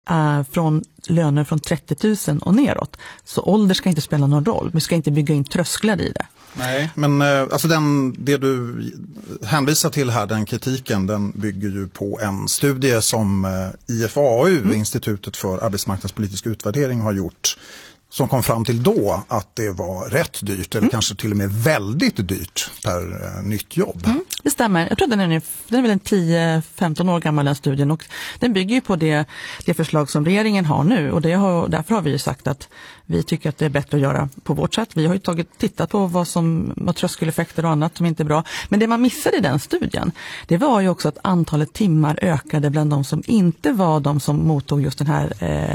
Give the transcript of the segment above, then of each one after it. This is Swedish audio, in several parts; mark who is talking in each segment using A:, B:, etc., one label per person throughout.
A: från löner från 30 000 och neråt. Så ålder ska inte spela någon roll. Vi ska inte bygga in trösklar i det.
B: Nej, men alltså det du hänvisar till här, den kritiken, den bygger ju på en studie som IFAU, Institutet för arbetsmarknadspolitisk utvärdering, har gjort, som kom fram till då att det var rätt dyrt eller kanske till och med väldigt dyrt per nytt jobb.
A: Det stämmer. Jag tror att den är väl en 10-15 år gammal, den studien, och den bygger ju på det förslag som regeringen har nu, och därför har vi ju sagt att vi tycker att det är bättre att göra på vårt sätt. Vi har ju tittat på vad tröskeleffekter och annat som inte är bra. Men det man missade i den studien, det var ju också att antalet timmar ökade bland de som inte var de som mottog just den här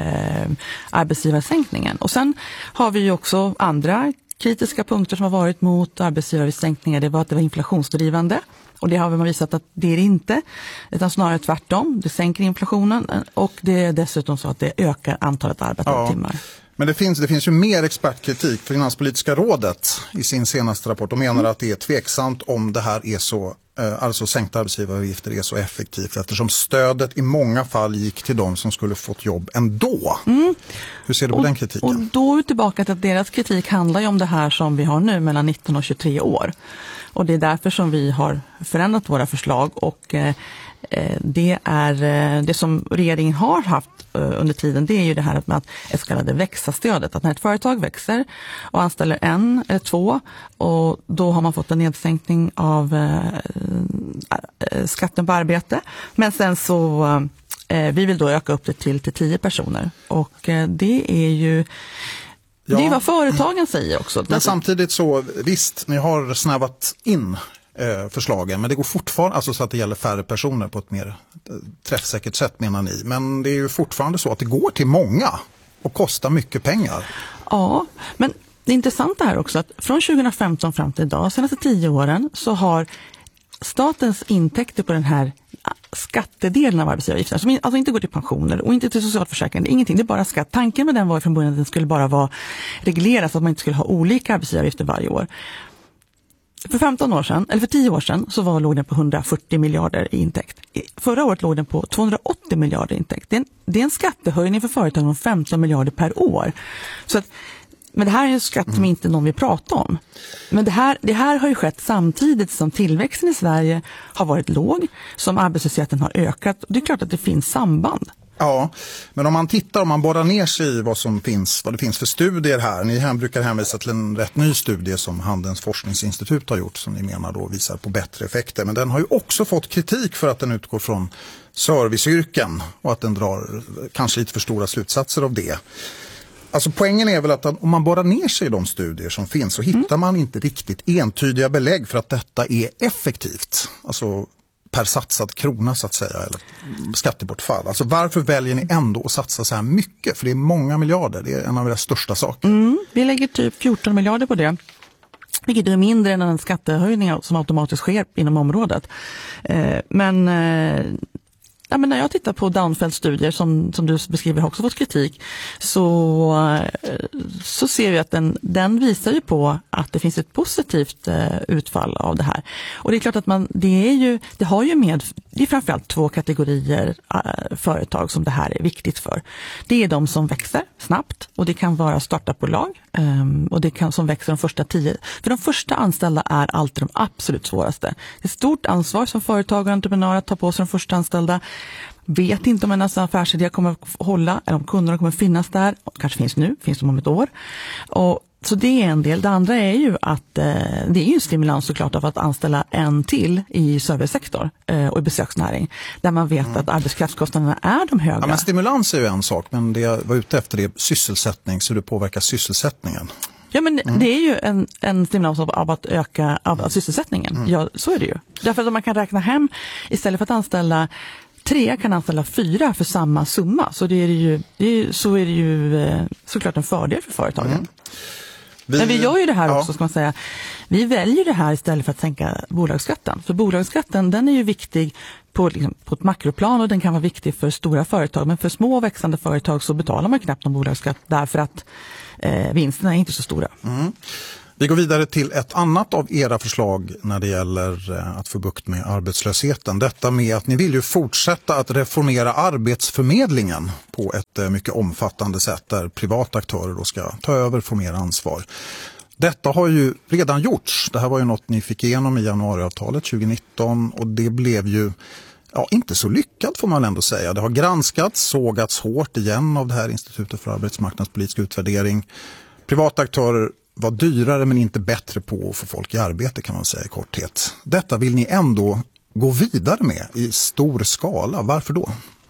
A: arbetsgivarsänkningen. Och sen har vi ju också andra kritiska punkter som har varit mot arbetsgivarsänkningar. Det var att det var inflationsdrivande. Och det har man visat att det är inte, utan snarare tvärtom. Det sänker inflationen, och det är dessutom så att det ökar antalet arbetade timmar.
B: Men det finns ju mer expertkritik. Finanspolitiska rådet i sin senaste rapport och menar att det är tveksamt om det här är så, alltså sänkta arbetsgivaravgifter är så effektivt, eftersom stödet i många fall gick till de som skulle fått jobb ändå. Hur ser du på den kritiken?
A: Och då är vi tillbaka till att deras kritik handlar ju om det här som vi har nu mellan 19 och 23 år. Och det är därför som vi har förändrat våra förslag, och det är det som regeringen har haft under tiden, det är ju det här med att ett så kallade växa-stödet, att när ett företag växer och anställer 1 eller 2, och då har man fått en nedsänkning av skatten på arbete, men sen så vi vill då öka upp det till 10 personer, och det är ju det är vad företagen säger också.
B: Men samtidigt så, visst, ni har snävat in förslagen, men det går fortfarande, alltså så att det gäller färre personer på ett mer träffsäkert sätt, menar ni. Men det är ju fortfarande så att det går till många och kostar mycket pengar.
A: Ja, men det intressanta här också att från 2015 fram till idag, senaste 10 åren, så har statens intäkter på den här skattedelen av arbetsgivaravgiften, som alltså inte går till pensioner och inte till socialförsäkring, ingenting, det är bara skatt. Tanken med den var från början att den skulle bara vara reglerad så att man inte skulle ha olika arbetsgivaravgifter varje år. För 15 år sedan, eller för 10 år sedan, så låg den på 140 miljarder i intäkt. Förra året låg den på 280 miljarder i intäkt. Det är en skattehöjning för företagen om 15 miljarder per år. Så att, men det här är en skatt som inte någon vill prata om. Men det här har ju skett samtidigt som tillväxten i Sverige har varit låg, som arbetslösheten har ökat. Och det är klart att det finns samband.
B: Ja, men om man borrar ner sig i vad det finns för studier här. Ni brukar hänvisa till en rätt ny studie som Handelns forskningsinstitut har gjort, som ni menar då visar på bättre effekter. Men den har ju också fått kritik för att den utgår från serviceyrken och att den drar kanske lite för stora slutsatser av det. Alltså poängen är väl att om man borrar ner sig i de studier som finns så hittar man inte riktigt entydiga belägg för att detta är effektivt. Alltså per satsad krona så att säga, eller skattebortfall. Alltså varför väljer ni ändå att satsa så här mycket? För det är många miljarder, det är en av era största saker.
A: Vi lägger typ 14 miljarder på det. Vilket är mindre än en skattehöjning som automatiskt sker inom området. Men när jag tittar på Downfelds studier som du beskriver har också fått kritik, så ser vi att den visar ju på att det finns ett positivt utfall av det här. Och det är klart att det är framförallt 2 kategorier företag som det här är viktigt för. Det är de som växer snabbt, och det kan vara startupbolag, och det kan som växer de första 10. För de första anställda är alltid de absolut svåraste. Det är ett stort ansvar som företag och entreprenörer att ta på sig de första anställda. Vet inte om en affärsidé kommer att hålla, eller om kunderna kommer att finnas där. Kanske finns de om ett år. Och så det är en del. Det andra är ju att det är ju en stimulans såklart av att anställa en till i servicesektor och i besöksnäring. Där man vet att arbetskraftskostnaderna är de höga.
B: Ja, men stimulans är ju en sak, men det jag var ute efter är sysselsättning, så det påverkar sysselsättningen.
A: Ja, men det är ju en stimulans av att öka av sysselsättningen. Ja, så är det ju. Därför att om man kan räkna hem, istället för att anställa 3 kan anställa 4 för samma summa. Så är det ju såklart en fördel för företagen. Men vi gör ju det här också, ska man säga. Vi väljer det här istället för att sänka bolagsskatten. För bolagsskatten, den är ju viktig på ett makroplan, och den kan vara viktig för stora företag. Men för små och växande företag så betalar man knappt någon bolagsskatt därför att vinsterna är inte så stora.
B: Vi går vidare till ett annat av era förslag när det gäller att få bukt med arbetslösheten. Detta med att ni vill ju fortsätta att reformera Arbetsförmedlingen på ett mycket omfattande sätt där privata aktörer då ska ta över och få mer ansvar. Detta har ju redan gjorts. Det här var ju något ni fick igenom i januariavtalet 2019 och det blev ju inte så lyckat får man ändå säga. Det har granskats, sågats hårt igen av det här Institutet för arbetsmarknadspolitisk utvärdering. Privata aktörer var dyrare men inte bättre på att få folk i arbete kan man säga i korthet. Detta vill ni ändå gå vidare med i stor skala. Varför då?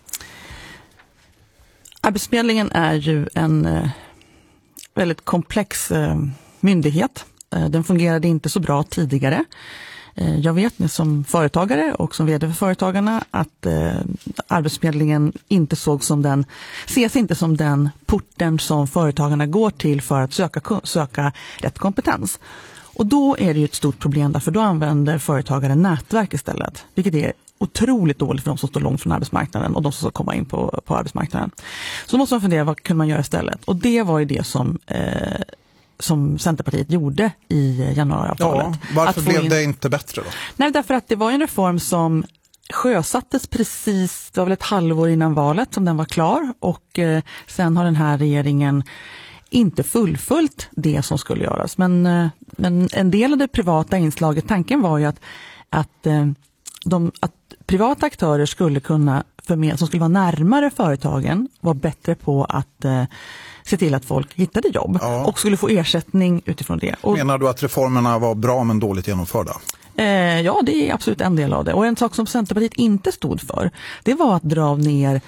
A: Arbetsförmedlingen är ju en väldigt komplex myndighet. Den fungerade inte så bra tidigare. Jag vet som företagare och som vd för Företagarna att Arbetsförmedlingen inte ses inte som den porten som företagarna går till för att söka rätt kompetens. Och då är det ju ett stort problem därför då använder företagare nätverk istället, vilket är otroligt dåligt för de som står långt från arbetsmarknaden och de som ska komma in på arbetsmarknaden. Så måste man fundera, vad kan man göra istället? Och det var ju det som Centerpartiet gjorde i januariavtalet.
B: Ja, varför blev det inte bättre då?
A: Nej, därför att det var en reform som sjösattes precis, det var väl ett halvår innan valet som den var klar och sen har den här regeringen inte fullföljt det som skulle göras. Men en del av det privata inslaget, tanken var ju att privata aktörer skulle kunna som skulle vara närmare företagen var bättre på att se till att folk hittade jobb och skulle få ersättning utifrån det.
B: Menar du att reformerna var bra men dåligt genomförda?
A: Ja, det är absolut en del av det. Och en sak som Centerpartiet inte stod för, det var att dra ner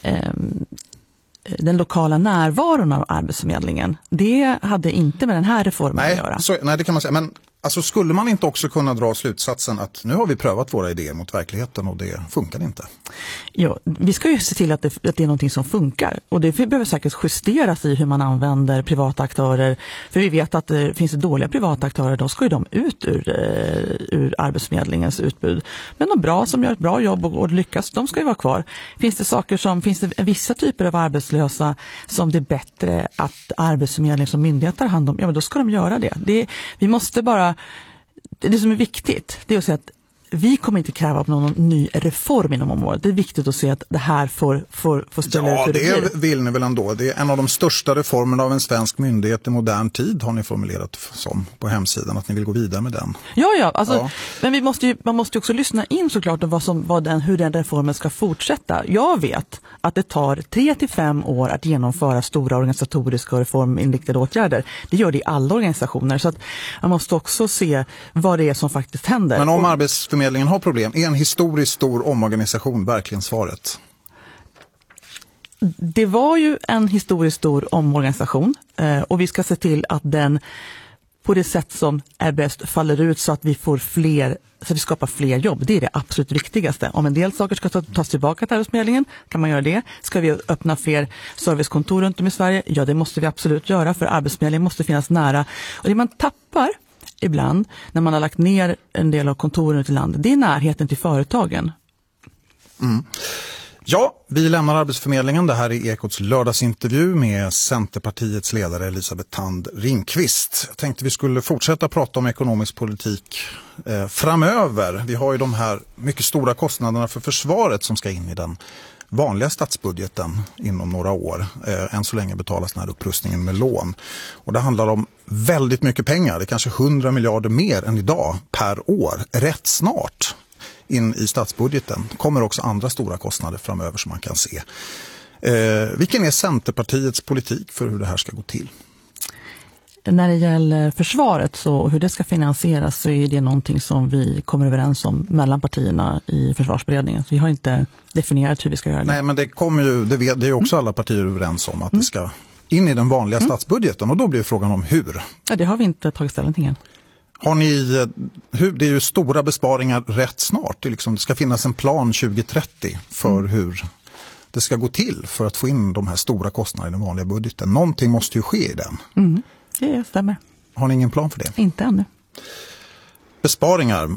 A: den lokala närvaron av Arbetsförmedlingen. Det hade inte med den här reformen att göra.
B: Nej, det kan man säga. Men alltså, skulle man inte också kunna dra slutsatsen att nu har vi prövat våra idéer mot verkligheten och det funkar inte?
A: Ja, vi ska ju se till att det är någonting som funkar. Och det behöver säkert justeras i hur man använder privata aktörer. För vi vet att det finns dåliga privata aktörer, då ska ju de ut ur Arbetsförmedlingens utbud. Men de bra som gör ett bra jobb och lyckas, de ska ju vara kvar. Finns det vissa typer av arbetslösa som det är bättre att Arbetsförmedlingen som myndighet tar hand om, ja men då ska de göra det. Vi måste bara, det som är viktigt, det är att säga att vi kommer inte kräva någon ny reform inom området. Det är viktigt att se att det här får ställa ut hur det blir.
B: Ja, det vill ni väl ändå. Det är en av de största reformerna av en svensk myndighet i modern tid, har ni formulerat som på hemsidan, att ni vill gå vidare med den.
A: Ja. Men man måste också lyssna in såklart om hur den reformen ska fortsätta. Jag vet att det tar 3 till 5 år att genomföra stora organisatoriska och reforminriktade åtgärder. Det gör det i alla organisationer, så att man måste också se vad det är som faktiskt händer.
B: Men om Arbetsförmedlingen har problem, är en historiskt stor omorganisation verkligen svaret?
A: Det var ju en historiskt stor omorganisation och vi ska se till att den på det sätt som är bäst faller ut så att vi får så vi skapar fler jobb. Det är det absolut viktigaste. Om en del saker ska tas tillbaka till Arbetsförmedlingen, kan man göra det. Ska vi öppna fler servicekontor runt om i Sverige? Ja, det måste vi absolut göra, för Arbetsförmedlingen måste finnas nära. Och det man tappar ibland när man har lagt ner en del av kontoren ute i landet, det är närheten till företagen.
B: Mm. Ja, vi lämnar Arbetsförmedlingen. Det här är Ekots lördagsintervju med Centerpartiets ledare Elisabeth Thand Ringqvist. Jag tänkte vi skulle fortsätta prata om ekonomisk politik framöver. Vi har ju de här mycket stora kostnaderna för försvaret som ska in i den vanliga statsbudgeten inom några år. Än så länge betalas den här upprustningen med lån. Och det handlar om väldigt mycket pengar. Det är kanske 100 miljarder mer än idag per år. Rätt snart in i statsbudgeten. Kommer också andra stora kostnader framöver som man kan se. Vilken är Centerpartiets politik för hur det här ska gå till?
A: När det gäller försvaret och hur det ska finansieras, så är det någonting som vi kommer överens om mellan partierna i försvarsberedningen. Så vi har inte definierat hur vi ska göra det.
B: Nej, men det kommer ju, det är också alla partier överens om att det ska in i den vanliga statsbudgeten, och då blir frågan om hur.
A: Ja, det har vi inte tagit ställning till än.
B: Det är ju stora besparingar rätt snart. Det ska finnas en plan 2030 för hur det ska gå till för att få in de här stora kostnaderna i den vanliga budgeten. Någonting måste ju ske i den.
A: Det stämmer.
B: Har ni ingen plan för det?
A: Inte ännu.
B: Besparingar.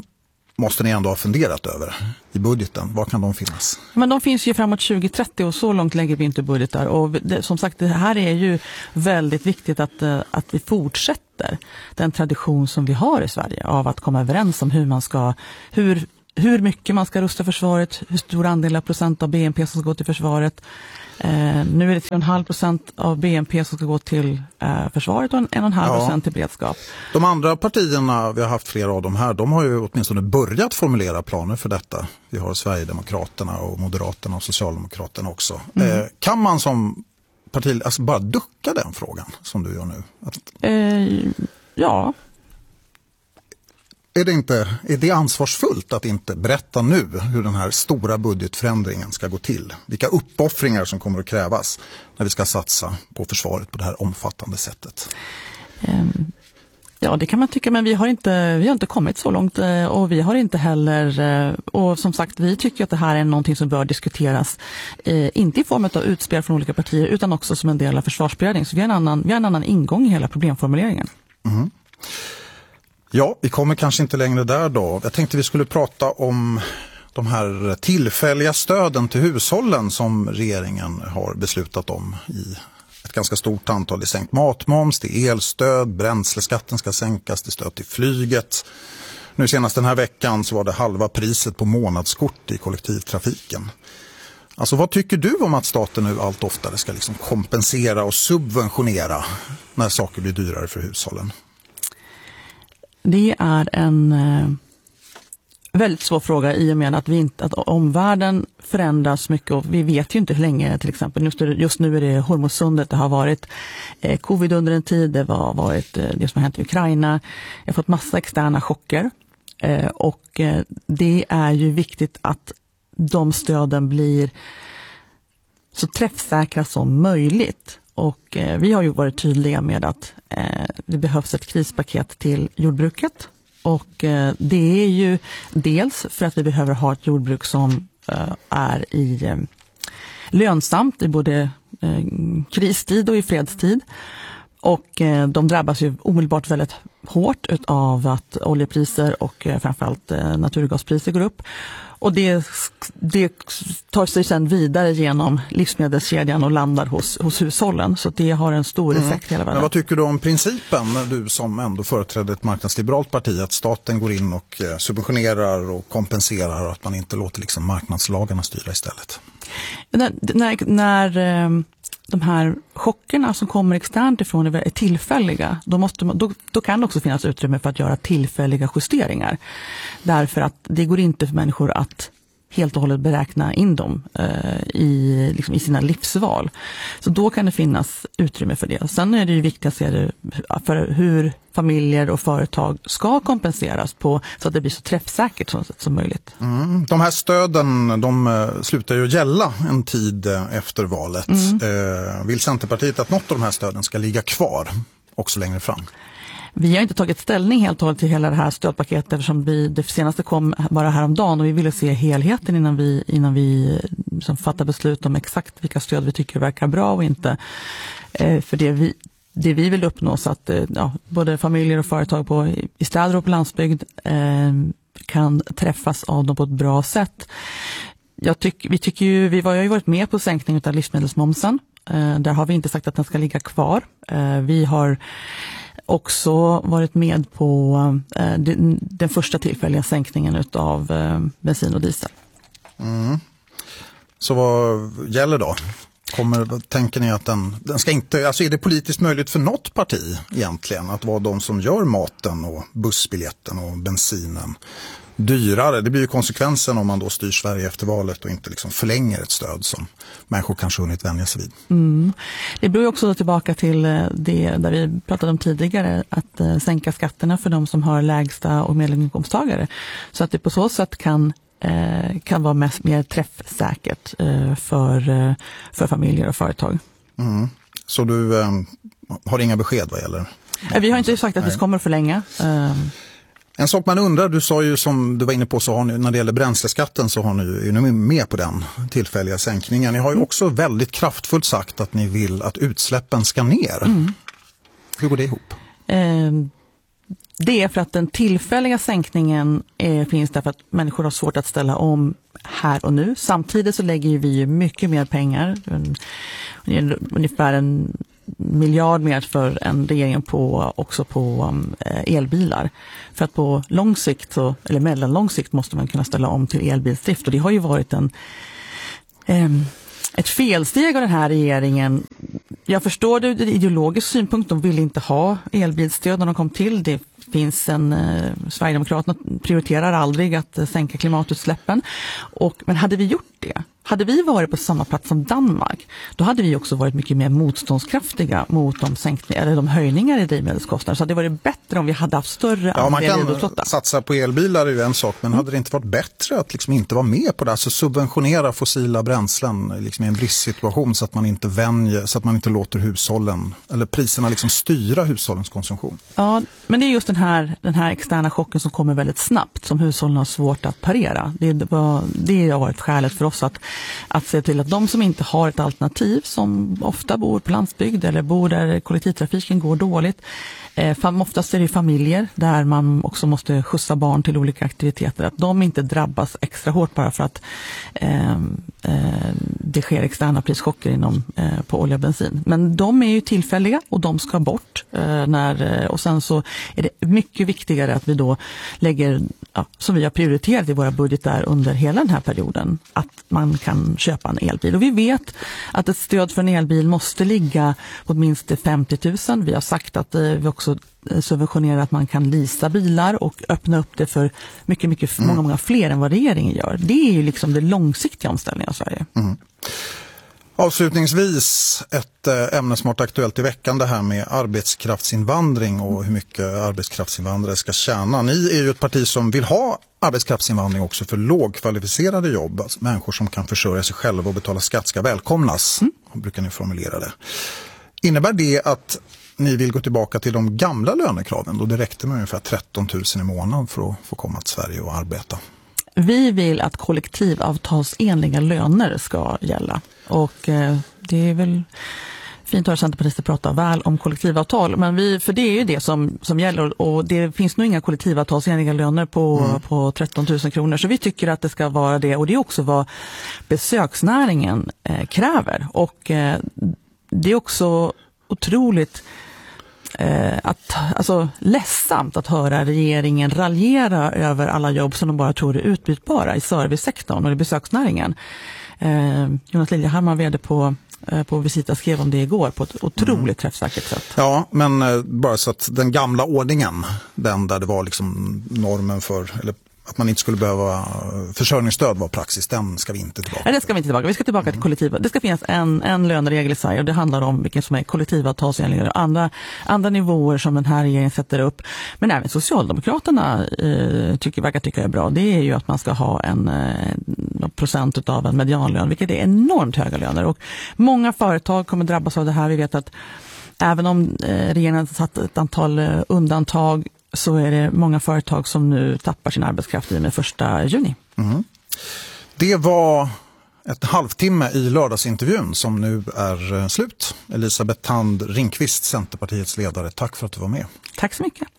B: måste ni ändå ha funderat över i budgeten. Var kan de finnas?
A: Men de finns ju framåt 2030 och så långt lägger vi inte budgetar. Och som sagt, det här är ju väldigt viktigt att vi fortsätter den tradition som vi har i Sverige av att komma överens om hur mycket man ska rusta försvaret, hur stor andel av procent av BNP som ska gå till försvaret. Nu är det 3,5% av BNP som ska gå till försvaret och 1,5% till beredskap.
B: De andra partierna, vi har haft flera av dem här, de har ju åtminstone börjat formulera planer för detta. Vi har Sverigedemokraterna och Moderaterna och Socialdemokraterna också. Kan man som parti bara ducka den frågan som du gör nu?
A: Ja.
B: Är det ansvarsfullt att inte berätta nu hur den här stora budgetförändringen ska gå till? Vilka uppoffringar som kommer att krävas när vi ska satsa på försvaret på det här omfattande sättet?
A: Ja, det kan man tycka, men vi har inte kommit så långt och vi har inte heller, och som sagt, vi tycker att det här är någonting som bör diskuteras, inte i form av utspel från olika partier utan också som en del av försvarsberedning. Så vi har en annan ingång i hela problemformuleringen.
B: Mm. Ja, vi kommer kanske inte längre där då. Jag tänkte vi skulle prata om de här tillfälliga stöden till hushållen som regeringen har beslutat om i ett ganska stort antal. Det är sänkt matmoms, det är elstöd, bränsleskatten ska sänkas, det är stöd till flyget. Nu senast den här veckan så var det halva priset på månadskort i kollektivtrafiken. Alltså vad tycker du om att staten nu allt oftare ska liksom kompensera och subventionera när saker blir dyrare för hushållen?
A: Det är en väldigt svår fråga i och med att omvärlden förändras mycket och vi vet ju inte hur länge, till exempel just nu är det Hormuzsundet, det har varit covid under en tid, det har varit det som har hänt i Ukraina, jag har fått massa externa chocker och det är ju viktigt att de stöden blir så träffsäkra som möjligt. Och vi har ju varit tydliga med att det behövs ett krispaket till jordbruket. Och det är ju dels för att vi behöver ha ett jordbruk som är lönsamt i både kristid och i fredstid. Och de drabbas ju omedelbart väldigt hårt av att oljepriser och framförallt naturgaspriser går upp. Och det tar sig sedan vidare genom livsmedelskedjan och landar hos hushållen. Så det har en stor effekt hela världen.
B: Men vad tycker du om principen, du som ändå företräder ett marknadsliberalt parti, att staten går in och subventionerar och kompenserar och att man inte låter liksom marknadslagarna styra istället? När
A: de här chockerna som kommer externt ifrån är tillfälliga, då kan det också finnas utrymme för att göra tillfälliga justeringar. Därför att det går inte för människor att helt och hållet beräkna in dem i sina livsval. Så då kan det finnas utrymme för det. Sen är det ju viktigt att se det för hur familjer och företag ska kompenseras på så att det blir så träffsäkert som möjligt.
B: De här stöden, de slutar ju gälla en tid efter valet. Vill Centerpartiet att något av de här stöden ska ligga kvar också längre fram?
A: Vi har inte tagit ställning helt och hållet till hela det här stödpaketet eftersom det senaste kom bara häromdagen och vi ville se helheten innan vi liksom fattar beslut om exakt vilka stöd vi tycker verkar bra och inte. För det vi vill uppnå så att både familjer och företag i städer och på landsbygd kan träffas av dem på ett bra sätt. Vi har ju varit med på sänkning av livsmedelsmomsen. Där har vi inte sagt att den ska ligga kvar. Vi har också varit med på den första tillfälliga sänkningen av bensin och diesel. Så vad gäller då? Tänker ni att den ska inte, alltså är det politiskt möjligt för något parti egentligen att vara de som gör maten och bussbiljetten och bensinen dyrare? Det blir ju konsekvensen om man då styr Sverige efter valet och inte liksom förlänger ett stöd som människor kanske hunnit vänja sig vid. Det beror ju också tillbaka till det där vi pratade om tidigare, att sänka skatterna för de som har lägsta och medelinkomsttagare. Så att det på så sätt kan vara mer träffsäkert för familjer och företag. Så du har inga besked vad gäller? Vi har inte sagt att vi kommer att förlänga. En sak man undrar, du sa ju som du var inne på, så har ni, när det gäller bränsleskatten så är ni med på den tillfälliga sänkningen. Ni har ju också väldigt kraftfullt sagt att ni vill att utsläppen ska ner. Hur går det ihop? Det är för att den tillfälliga sänkningen finns därför att människor har svårt att ställa om här och nu. Samtidigt så lägger vi ju mycket mer pengar, ungefär 1 miljard mer för en regering också på elbilar. För att på lång sikt, eller mellanlång sikt, måste man kunna ställa om till elbilsdrift. Och det har ju varit ett felsteg av den här regeringen. Jag förstår det ur ideologisk synpunkt. De vill inte ha elbilstöd när de kom till. Det finns Sverigedemokraterna prioriterar aldrig att sänka klimatutsläppen. Men hade vi gjort det, hade vi varit på samma plats som Danmark, då hade vi också varit mycket mer motståndskraftiga mot de höjningar i drivmedelskostnader. Så det hade varit bättre om vi hade haft större andel. Ja, man kan
B: satsa på elbilar är ju en sak, men hade det inte varit bättre att liksom inte vara med på det? Alltså subventionera fossila bränslen liksom i en bristsituation så att man inte så att man inte låter hushållen eller priserna liksom styra hushållens konsumtion.
A: Ja, men det är just den här externa chocken som kommer väldigt snabbt, som hushållen har svårt att parera. Det har varit skälet för oss att se till att de som inte har ett alternativ, som ofta bor på landsbygd eller bor där kollektivtrafiken går dåligt, oftast är det familjer där man också måste skjutsa barn till olika aktiviteter, att de inte drabbas extra hårt bara för att det sker externa prischocker på olja och bensin. Men de är ju tillfälliga och de ska bort. Och sen så är det mycket viktigare att vi då lägger, som vi har prioriterat i våra budgetar under hela den här perioden, att man kan köpa en elbil. Och vi vet att ett stöd för en elbil måste ligga på minst 50 000. Vi har sagt att vi också subventionerar att man kan leasa bilar och öppna upp det för många fler än vad regeringen gör. Det är ju liksom det långsiktiga omställningen av Sverige. Mm.
B: Avslutningsvis ett ämne som har varit aktuellt i veckan, det här med arbetskraftsinvandring och hur mycket arbetskraftsinvandrare ska tjäna. Ni är ju ett parti som vill ha arbetskraftsinvandring också för lågkvalificerade jobb. Alltså människor som kan försörja sig själva och betala skatt ska välkomnas, brukar ni formulera det. Innebär det att ni vill gå tillbaka till de gamla lönekraven då det räckte med ungefär 13 000 i månaden för att få komma till Sverige och arbeta?
A: Vi vill att kollektivavtalsenliga löner ska gälla. Och det är väl fint att höra centerpartister prata väl om kollektivavtal. Men för det är ju det som gäller. Och det finns nog inga kollektivavtalsenliga löner på 13 000 kronor. Så vi tycker att det ska vara det. Och det är också vad besöksnäringen kräver. Och det är också otroligt ledsamt att höra regeringen raljera över alla jobb som de bara tror är utbytbara i servicesektorn och i besöksnäringen. Jonas Liljehammar, vd på Visita, skrev om det igår på ett otroligt träffsäkert sätt.
B: Ja, men bara så att den gamla ordningen, den där det var liksom normen för, eller att man inte skulle behöva försörjningsstöd var praxis, den ska vi inte tillbaka.
A: Nej, det ska vi inte tillbaka. Vi ska tillbaka till kollektiva. Det ska finnas en löneregel i Sverige och det handlar om vilken som är kollektivavtalsenliga och andra nivåer som den här regeringen sätter upp. Men även Socialdemokraterna verkar tycka är bra. Det är ju att man ska ha en procent av en medianlön, vilket är enormt höga löner. Och många företag kommer drabbas av det här. Vi vet att även om regeringen har satt ett antal undantag, så är det många företag som nu tappar sin arbetskraft i med 1 juni. Mm.
B: Det var ett halvtimme i lördagsintervjun som nu är slut. Elisabeth Thand Ringqvist, Centerpartiets ledare. Tack för att du var med.
A: Tack så mycket.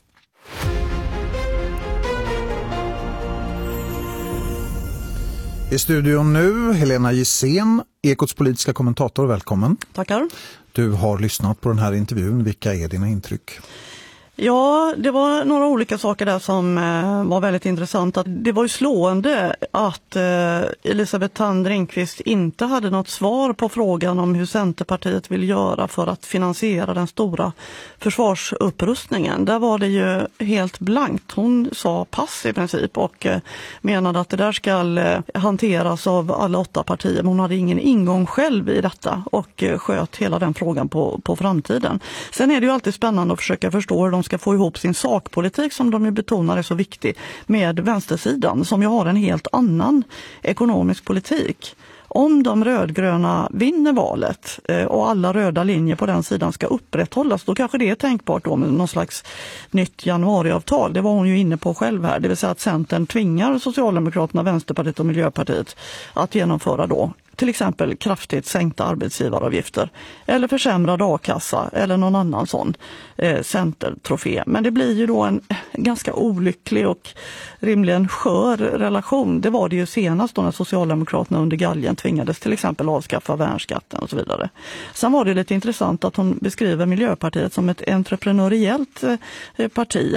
B: I studion nu, Helena Gissén, Ekots politiska kommentator. Välkommen.
C: Tackar.
B: Du har lyssnat på den här intervjun. Vilka är dina intryck?
C: Ja, det var några olika saker där som var väldigt intressanta. Det var ju slående att Elisabeth Thand Ringqvist inte hade något svar på frågan om hur Centerpartiet vill göra för att finansiera den stora försvarsupprustningen. Där var det ju helt blankt. Hon sa pass i princip och menade att det där ska hanteras av alla 8 partier. Men hon hade ingen ingång själv i detta och sköt hela den frågan på framtiden. Sen är det ju alltid spännande att försöka förstå hur de ska få ihop sin sakpolitik, som de ju betonar är så viktig, med vänstersidan som ju har en helt annan ekonomisk politik. Om de rödgröna vinner valet och alla röda linjer på den sidan ska upprätthållas, då kanske det är tänkbart då med någon slags nytt januariavtal. Det var hon ju inne på själv här. Det vill säga att Centern tvingar Socialdemokraterna, Vänsterpartiet och Miljöpartiet att genomföra då till exempel kraftigt sänkta arbetsgivaravgifter eller försämrad a-kassa eller någon annan sån centertrofé. Men det blir ju då en ganska olycklig och rimligen skör relation. Det var det ju senast då när Socialdemokraterna under galgen tvingades till exempel avskaffa värnskatten och så vidare. Sen var det lite intressant att hon beskriver Miljöpartiet som ett entreprenöriellt parti.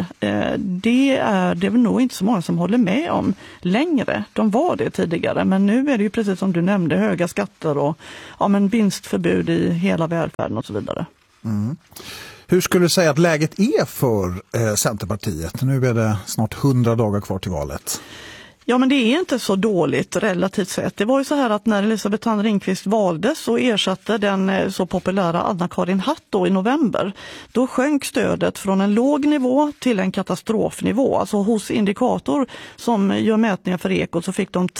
C: Det är väl nog inte så många som håller med om längre. De var det tidigare, men nu är det ju precis som du nämnde, höga skatter och vinstförbud i hela välfärden och så vidare.
B: Mm. Hur skulle du säga att läget är för Centerpartiet? Nu är det snart 100 dagar kvar till valet.
C: Ja, men det är inte så dåligt relativt sett. Det var ju så här att när Elisabeth Thand Ringqvist valdes så ersatte den så populära Anna-Karin Hatt då i november. Då sjönk stödet från en låg nivå till en katastrofnivå. Alltså hos Indikator som gör mätningar för Ekot så fick de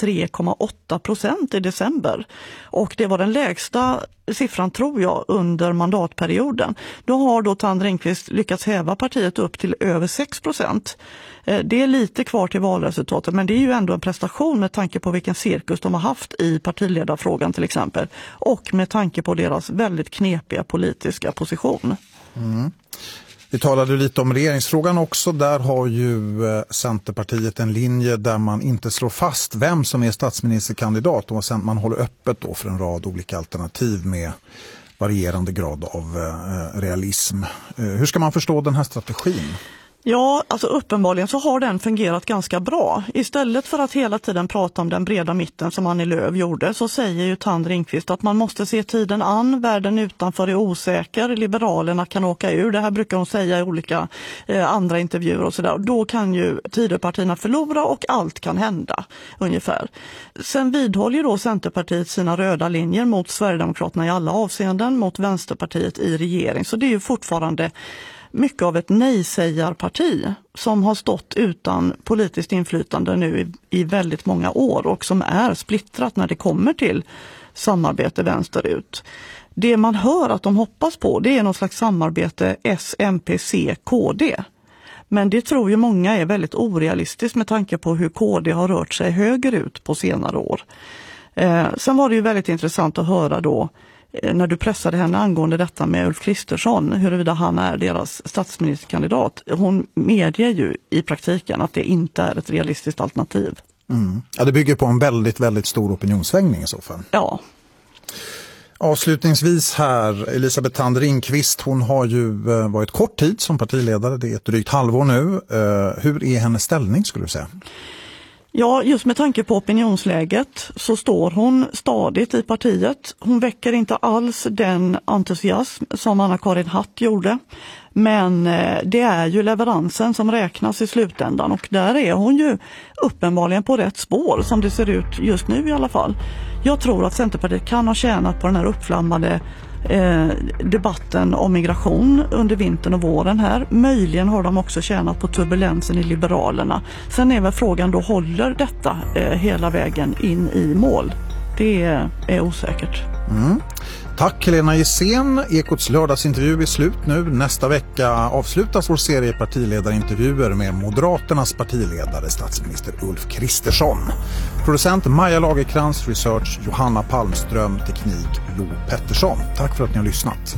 C: 3,8% i december. Och det var den lägsta siffran tror jag under mandatperioden. Då har då Thand Ringqvist lyckats häva partiet upp till över 6%. Det är lite kvar till valresultatet, men det är ju ändå en prestation med tanke på vilken cirkus de har haft i partiledarfrågan till exempel. Och med tanke på deras väldigt knepiga politiska position.
B: Mm. Vi talade lite om regeringsfrågan också. Där har ju Centerpartiet en linje där man inte slår fast vem som är statsministerkandidat. Och sen man håller öppet då för en rad olika alternativ med varierande grad av realism. Hur ska man förstå den här strategin?
C: Ja, alltså uppenbarligen så har den fungerat ganska bra. Istället för att hela tiden prata om den breda mitten som Annie Lööf gjorde så säger ju Thand Ringqvist att man måste se tiden an, världen utanför är osäker, liberalerna kan åka ur. Det här brukar hon säga i olika andra intervjuer och sådär. Då kan ju Tidöpartierna förlora och allt kan hända ungefär. Sen vidhåller ju då Centerpartiet sina röda linjer mot Sverigedemokraterna i alla avseenden, mot Vänsterpartiet i regering. Så det är ju fortfarande mycket av ett nej-sägarparti som har stått utan politiskt inflytande nu i väldigt många år och som är splittrat när det kommer till samarbete vänsterut. Det man hör att de hoppas på det är någon slags samarbete S-MP-C-KD. Men det tror ju många är väldigt orealistiskt med tanke på hur KD har rört sig högerut på senare år. Sen var det ju väldigt intressant att höra då när du pressade henne angående detta med Ulf Kristersson, huruvida han är deras statsministerkandidat. Hon medger ju i praktiken att det inte är ett realistiskt alternativ.
B: Mm. Ja, det bygger på en väldigt, väldigt stor opinionssvängning i så fall.
C: Ja.
B: Avslutningsvis här, Elisabeth Thand Ringqvist, hon har ju varit kort tid som partiledare, det är ett drygt halvår nu. Hur är hennes ställning skulle du säga?
C: Ja, just med tanke på opinionsläget så står hon stadigt i partiet. Hon väcker inte alls den entusiasm som Anna-Karin Hatt gjorde. Men det är ju leveransen som räknas i slutändan och där är hon ju uppenbarligen på rätt spår som det ser ut just nu i alla fall. Jag tror att Centerpartiet kan ha tjänat på den här uppflammade debatten om migration under vintern och våren här. Möjligen har de också tjänat på turbulensen i Liberalerna. Sen är väl frågan då, håller detta hela vägen in i mål? Det är osäkert.
B: Mm. Tack Helena Gissén. Ekots lördagsintervju är slut nu. Nästa vecka avslutas vår serie partiledarintervjuer med Moderaternas partiledare statsminister Ulf Kristersson. Producent Maja Lagerkrans, research Johanna Palmström, teknik Lo Pettersson. Tack för att ni har lyssnat.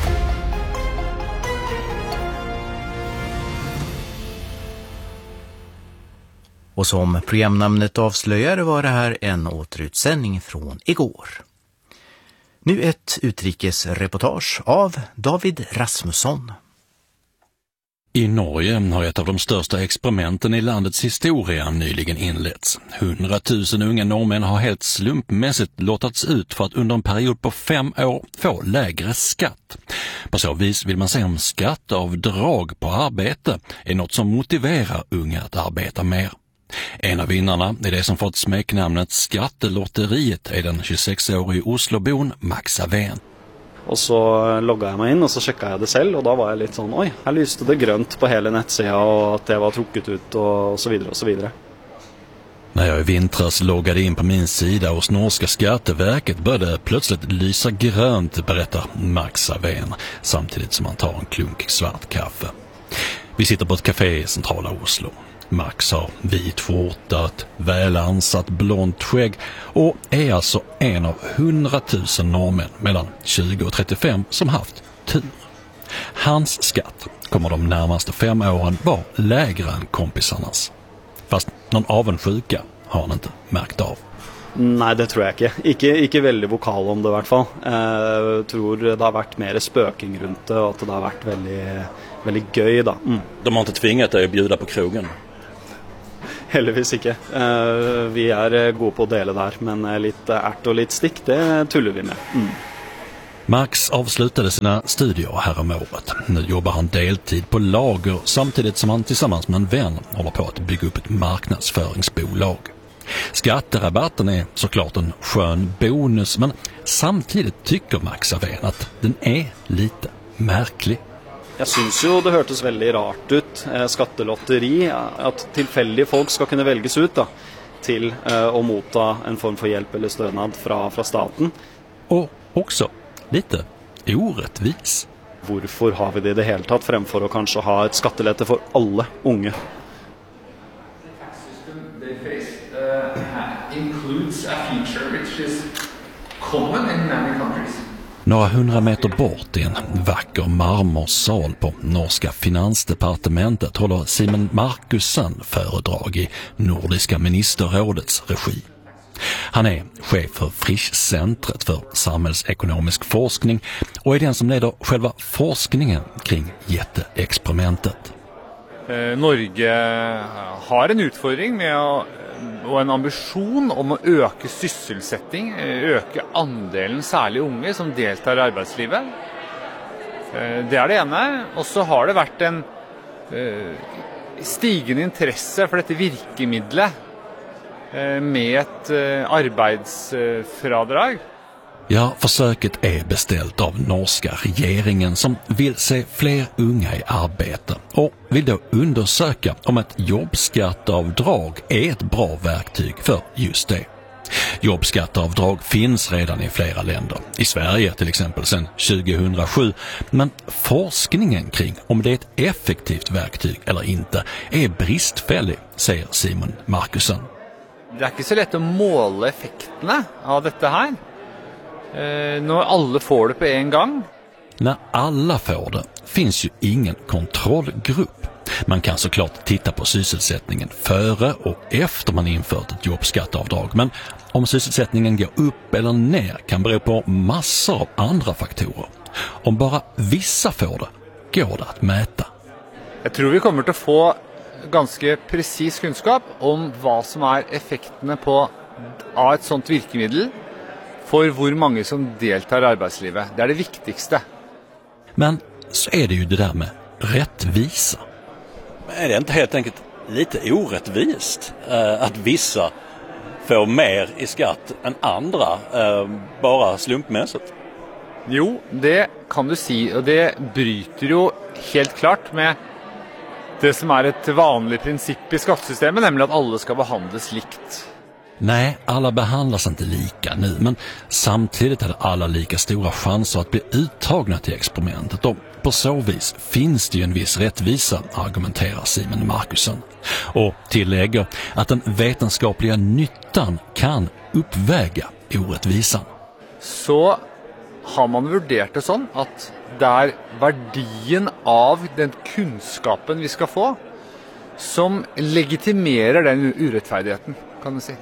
D: Och som programnamnet avslöjar var det här en återutsändning från igår. Nu ett utrikesreportage av David Rasmusson.
E: I Norge har ett av de största experimenten i landets historia nyligen inletts. 100 000 unga norrmän har helt slumpmässigt lottats ut för att under en period på 5 år få lägre skatt. På så vis vill man se om skatteavdrag på arbete är något som motiverar unga att arbeta mer. En av vinnarna är det som fått smeknamnet Skattelotteriet är den 26-årige Oslobon Max Avén.
F: Och så loggade jag mig in och så checkade jag det själv och då var jag lite sån, oj, här lyste det grönt på hela nettsidan och att det var trukket ut och så vidare och så vidare.
E: När jag i vintras loggade in på min sida hos norska Skatteverket började plötsligt lysa grönt, berättar Max Avén, samtidigt som han tar en klunk svart kaffe. Vi sitter på ett café i centrala Oslo. Max har vit skjorta, ett välansat blont skägg och är alltså en av 100 000 norrmän mellan 20 och 35 som haft tur. Hans skatt kommer de närmaste 5 åren vara lägre än kompisarnas. Fast någon avundsjuka har han inte märkt av.
F: Nej, det tror jag inte. Ikke veldig vokal om det i hvert fall. Jeg tror det har vært mer spøking rundt det, og at det har vært veldig gøy da.
E: De har inte tvingat dig att bjuda på krogen?
F: Heldigvis ikke. Vi gode på å dele der, men litt ärt og litt stikk, det tuller vi med.
E: Max avslutade sina studier häromåret. Nu jobbar han deltid på lager samtidigt som han tillsammans med en vän håller på att bygga upp ett marknadsföringsbolag. Skatterabatten är såklart en skön bonus, men samtidigt tycker Max Avén att den är lite märklig.
F: Jag syns ju det hørtes väldigt rart ut, skattelotteri, att tillfälliga folk ska kunna väljas ut da, till att motta en form för hjälp eller stønad fra staten.
E: Och också lite orättvis.
F: Hvorfor har vi det i det hele tatt fremfor å kanskje ha et skattelette for alle unge?
G: Includes a feature which is common in many countries.
E: Några 100 meter bort i en vacker marmorsal på norska finansdepartementet håller Simen Markussen föredrag i Nordiska ministerrådets regi. Han är chef för Frischcentret för samhällsekonomisk forskning och är den som leder själva forskningen kring jätteexperimentet.
G: Norge har en utfordring med och en ambition om att öka sysselsättning, öka andelen särskilt unga som deltar i arbetslivet. Det är det ena, och så har det varit en stigande intresse för detta virkemidlet med ett arbetsfradrag.
E: Ja, försöket är beställt av norska regeringen som vill se fler unga i arbete och vill då undersöka om ett jobbskatteavdrag är ett bra verktyg för just det. Jobbskatteavdrag finns redan i flera länder, i Sverige till exempel sedan 2007, men forskningen kring om det är ett effektivt verktyg eller inte är bristfällig, säger Simen Markussen.
G: Det är inte så lätt att måla effekterna av detta här. När alla får det på en gång.
E: När alla får det finns ju ingen kontrollgrupp. Man kan såklart titta på sysselsättningen före och efter man infört ett jobbskatteavdrag. Men om sysselsättningen går upp eller ner kan bero på massor av andra faktorer. Om bara vissa får det, går det att mäta.
G: Jag tror vi kommer att få ganska precis kunskap om vad som är effekterna på av ett sånt virkemiddel för hur många som deltar i arbetslivet. Det är det viktigaste.
E: Men så är det ju det där med rättvisa.
H: Är det inte helt enkelt lite orättvist att vissa får mer i skatt än andra bara slumpmässigt?
G: Jo, det kan du säga, och det bryter ju helt klart med det som är ett vanligt princip i skattesystemet, nämligen att alla ska behandlas likt.
E: Nej, alla behandlas inte lika nu, men samtidigt är alla lika stora chanser att bli uttagna till experimentet. Och på så vis finns det ju en viss rättvisa, argumenterar Simen Markussen. Och tillägger att den vetenskapliga nyttan kan uppväga orättvisan.
G: Så har man värderat det så att det är värdien av den kunskapen vi ska få som legitimerar den orättfärdigheten, kan man säga.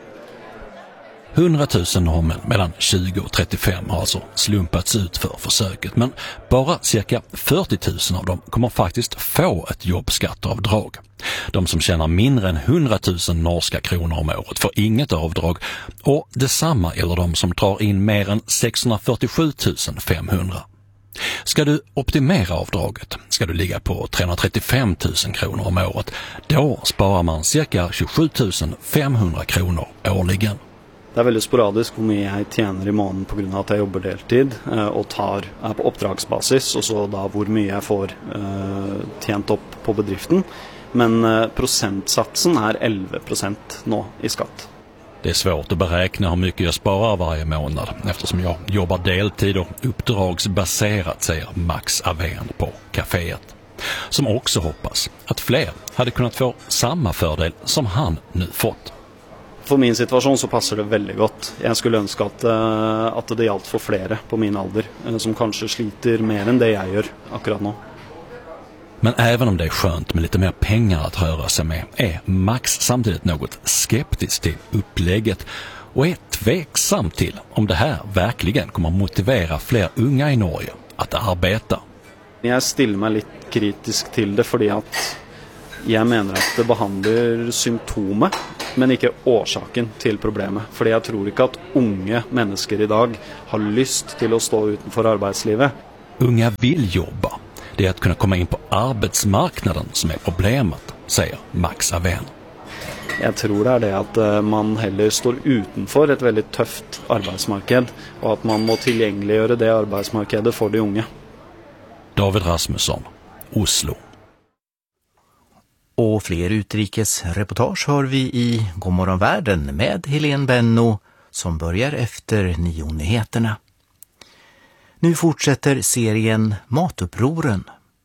E: 100 000 norrmän mellan 20 och 35 har alltså slumpats ut för försöket, men bara cirka 40 000 av dem kommer faktiskt få ett jobbskatteavdrag. De som tjänar mindre än 100 000 norska kronor om året får inget avdrag, och detsamma gäller de som drar in mer än 647 500. Ska du optimera avdraget ska du ligga på 335 000 kronor om året. Då sparar man cirka 27 500 kronor årligen.
F: Det är väldigt sporadiskt hur mycket jag tjänar i månaden på grund av att jag jobbar deltid och är på uppdragsbasis, och så då hur mycket jag får tjänt upp på bedriften. Men procentsatsen är 11% nu i skatt.
E: Det är svårt att beräkna hur mycket jag sparar varje månad eftersom jag jobbar deltid och uppdragsbaserat, säger Max Avén på kaféet. som också hoppas att fler hade kunnat få samma fördel som han nu fått.
F: For min situation så passer det veldig godt. Jeg skulle ønske at det gjaldt for flere på min alder, som kanskje sliter mer enn det jeg gjør akkurat nå.
E: Men även om det är skönt med lite mer pengar att röra sig med är Max samtidigt något skeptisk till upplägget och är tveksam till om det här verkligen kommer motivera fler unga i Norge att arbeta.
F: Jeg stiller meg litt kritisk til det fordi at jeg mener at det behandler symptomet, men ikke årsaken til problemet. Fordi jeg tror ikke at unge mennesker i dag har lyst til å stå utenfor arbeidslivet.
E: Unga vill jobba. Det är att kunna komma in på arbetsmarknaden som är problemet, säger Max Aven.
F: Jeg tror det er det at man heller står utenfor et veldig tøft arbeidsmarked, og at man må tilgjengeliggjøre det arbeidsmarkedet for de unge.
E: David Rasmusson, Oslo.
D: Och fler utrikesreportage hör vi i Godmorgon Världen med Helene Benno som börjar efter 9-nyheterna. Nu fortsätter serien Matupproren.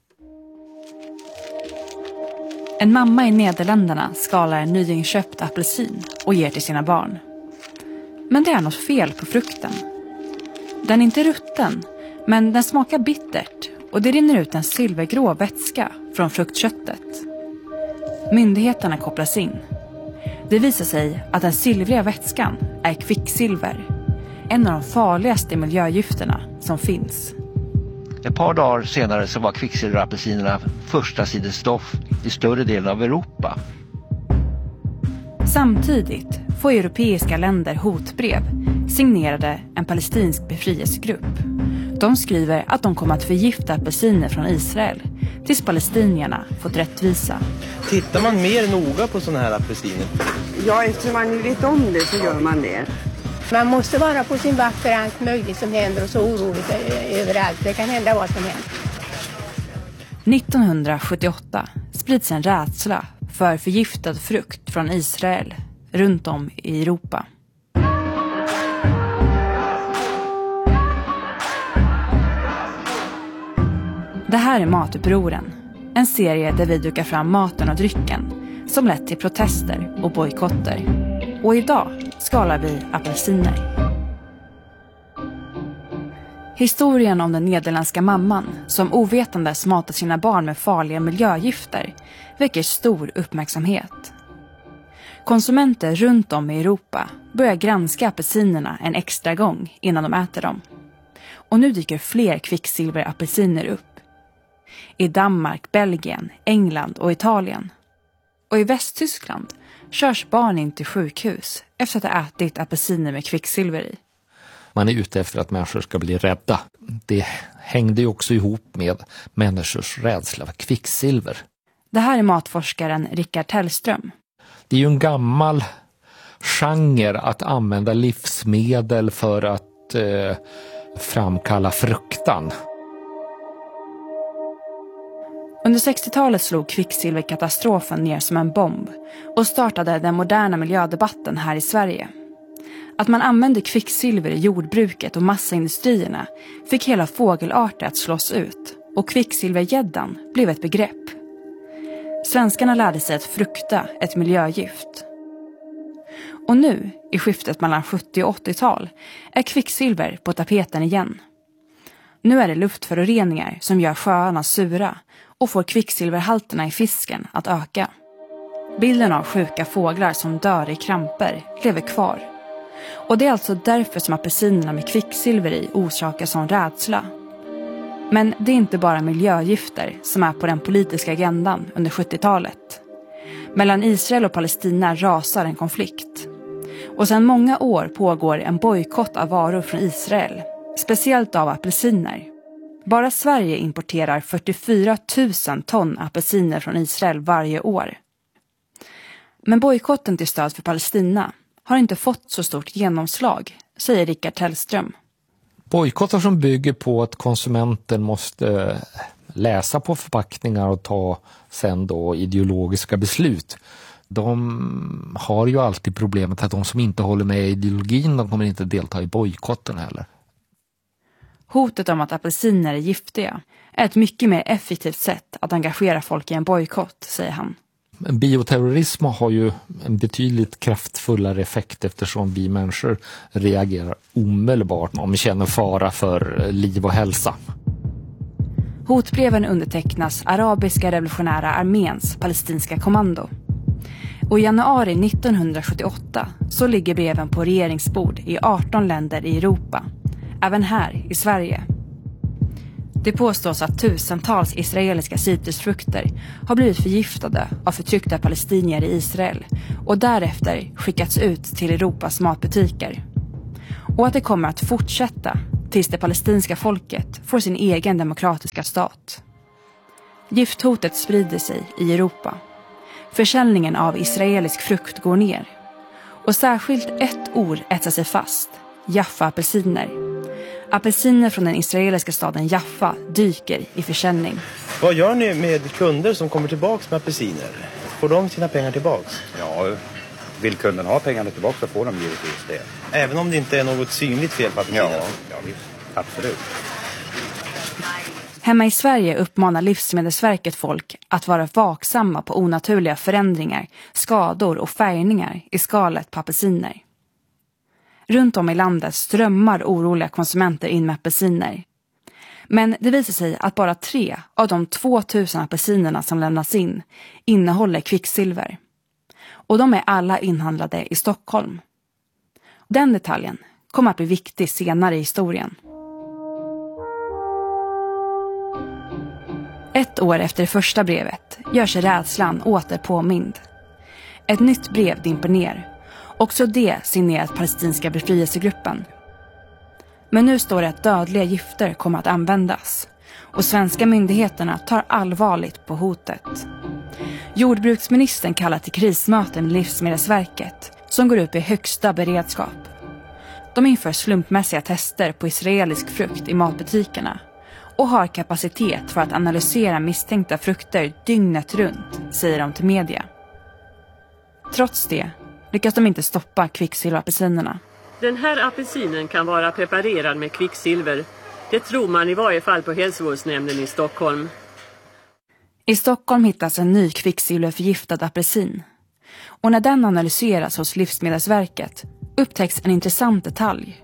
I: En mamma i Nederländerna skalar en nyinköpt apelsin och ger till sina barn. Men det är något fel på frukten. Den är inte rutten, men den smakar bittert och det rinner ut en silvergrå vätska från fruktköttet. Myndigheterna kopplas in. Det visar sig att den silvriga vätskan är kvicksilver, en av de farligaste miljögifterna som finns.
J: Ett par dagar senare så var kvicksilverapelsinerna första sidesstoff i större delen av Europa.
I: Samtidigt får europeiska länder hotbrev signerade en palestinsk befrielsegrupp. De skriver att de kommer att förgifta apelsiner från Israel tills palestinierna fått rättvisa.
K: Tittar man mer noga på sådana här apelsiner?
L: Ja, eftersom man vet om det så gör man det.
M: Man måste vara på sin vakt för allt möjligt som händer och så oroligt överallt. Det kan hända vad som helst.
I: 1978 sprids en rädsla för förgiftad frukt från Israel runt om i Europa. Det här är Matupproren, en serie där vi dukar fram maten och drycken som lett till protester och bojkotter. Och idag skalar vi apelsiner. Historien om den nederländska mamman som ovetandes matar sina barn med farliga miljögifter väcker stor uppmärksamhet. Konsumenter runt om i Europa börjar granska apelsinerna en extra gång innan de äter dem. Och nu dyker fler kvicksilverapelsiner upp. I Danmark, Belgien, England och Italien. Och i Västtyskland körs barn in till sjukhus efter att ha ätit apelsiner med kvicksilver i.
N: Man är ute efter att människor ska bli rädda. Det hängde ju också ihop med människors rädsla för kvicksilver.
I: Det här är matforskaren Rickard Tellström.
N: Det är ju en gammal genre att använda livsmedel för att framkalla fruktan.
I: Under 60-talet slog kvicksilverkatastrofen ner som en bomb och startade den moderna miljödebatten här i Sverige. Att man använde kvicksilver i jordbruket och massaindustrierna fick hela fågelarter att slås ut och kvicksilvergäddan blev ett begrepp. Svenskarna lärde sig att frukta ett miljögift. Och nu, i skiftet mellan 70- och 80-tal, är kvicksilver på tapeten igen. Nu är det luftföroreningar som gör sjöarna sura och får kvicksilverhalterna i fisken att öka. Bilden av sjuka fåglar som dör i kramper lever kvar. Och det är alltså därför som apelsinerna med kvicksilver i orsakar sån rädsla. Men det är inte bara miljögifter som är på den politiska agendan under 70-talet. Mellan Israel och Palestina rasar en konflikt. Och sedan många år pågår en bojkott av varor från Israel, speciellt av apelsiner. Bara Sverige importerar 44 000 ton apelsiner från Israel varje år. Men bojkotten till stöd för Palestina har inte fått så stort genomslag, säger Rickard Tellström.
N: Bojkottar som bygger på att konsumenten måste läsa på förpackningar och ta sen då ideologiska beslut. De har ju alltid problemet att de som inte håller med i ideologin, de kommer inte delta i bojkotten heller.
I: Hotet om att apelsiner är giftiga är ett mycket mer effektivt sätt att engagera folk i en bojkott, säger han.
N: Bioterrorism har ju en betydligt kraftfullare effekt eftersom vi människor reagerar omedelbart om vi känner fara för liv och hälsa.
I: Hotbreven undertecknas Arabiska revolutionära arméns palestinska kommando. Och i januari 1978 så ligger breven på regeringsbord i 18 länder i Europa, även här i Sverige. Det påstås att tusentals israeliska citrusfrukter har blivit förgiftade av förtryckta palestinier i Israel och därefter skickats ut till Europas matbutiker. Och att det kommer att fortsätta tills det palestinska folket får sin egen demokratiska stat. Gifthotet sprider sig i Europa. Försäljningen av israelisk frukt går ner. Och särskilt ett ord etsar sig fast: Jaffa-apelsiner. Apelsiner från den israeliska staden Jaffa dyker i försäljning.
K: Vad gör ni med kunder som kommer tillbaka med apelsiner? Får de sina pengar tillbaks?
O: Ja, vill kunden ha pengarna tillbaka så får de givetvis det.
K: Även om det inte är något synligt fel på apelsiner?
O: Ja, visst. Absolut.
I: Hemma i Sverige uppmanar Livsmedelsverket folk att vara vaksamma på onaturliga förändringar, skador och färgningar i skalet på apelsiner. Runt om i landet strömmar oroliga konsumenter in med apelsiner. Men det visar sig att bara 3 av de 2000 apelsinerna som lämnas in innehåller kvicksilver. Och de är alla inhandlade i Stockholm. Den detaljen kommer att bli viktig senare i historien. 1 år efter det första brevet gör sig rädslan åter påmind. Ett nytt brev dimper ner. Också det signerat palestinska befrielsegruppen. Men nu står det att dödliga gifter kommer att användas. Och svenska myndigheterna tar allvarligt på hotet. Jordbruksministern kallar till krismöte med Livsmedelsverket som går upp i högsta beredskap. De inför slumpmässiga tester på israelisk frukt i matbutikerna och har kapacitet för att analysera misstänkta frukter dygnet runt, säger de till media. Trots det lyckas de inte stoppa kvicksilverapelsinerna.
P: Den här apelsinen kan vara preparerad med kvicksilver. Det tror man i varje fall på hälsovårdsnämnden i Stockholm.
I: I Stockholm hittas en ny kvicksilverförgiftad apelsin. Och när den analyseras hos Livsmedelsverket upptäcks en intressant detalj.